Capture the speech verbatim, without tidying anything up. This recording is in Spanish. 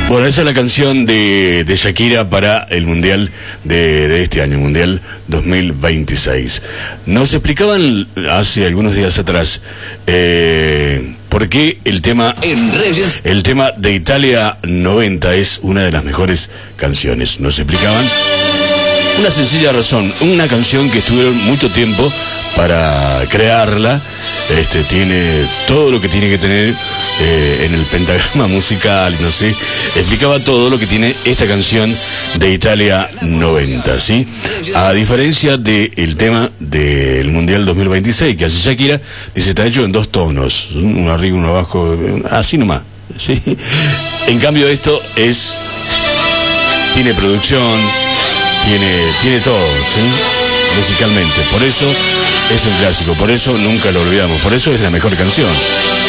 Bueno, esa es la canción de, de Shakira para el Mundial de, de este año, Mundial dos mil veintiséis. Nos explicaban hace algunos días atrás eh, por qué el tema, el tema de Italia noventa es una de las mejores canciones. Nos explicaban una sencilla razón, una canción que estuvieron mucho tiempo para crearla, este, tiene todo lo que tiene que tener eh, en el pentagrama musical, no sé, explicaba todo lo que tiene esta canción de Italia noventa, ¿sí? A diferencia del tema del Mundial dos mil veintiséis que hace Shakira, dice, está hecho en dos tonos, uno arriba, uno abajo, así nomás, ¿sí? En cambio esto es, tiene producción, tiene, tiene todo, ¿sí? Musicalmente, por eso es un clásico, por eso nunca lo olvidamos, por eso es la mejor canción.